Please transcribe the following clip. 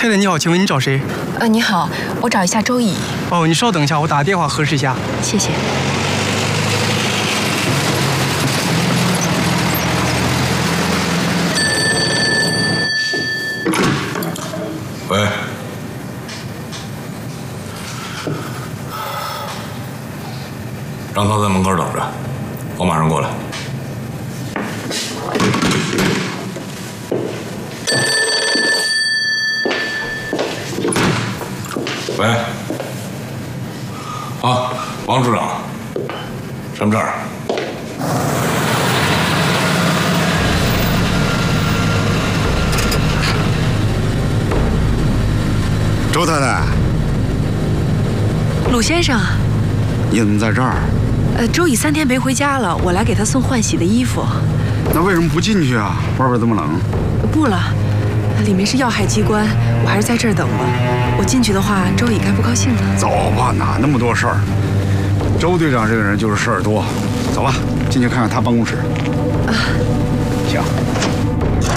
太太你好，请问你找谁？ 你好，我找一下周乙。 哦，你稍等一下，我打个电话核实一下。 谢谢。 喂。 让他在门口等着，我马上过来。喂，啊，王处长，什么事儿？ 周太太， 鲁先生， 你怎么在这儿？ 周乙3天没回家了，我来给他送换洗的衣服。 那为什么不进去啊？外边这么冷。 不了，里面是要害机关，我还是在这儿等吧。我进去的话，周乙该不高兴了。 走吧，哪那么多事儿？周队长这个人就是事儿多。走吧，进去看看他办公室。 啊， 行。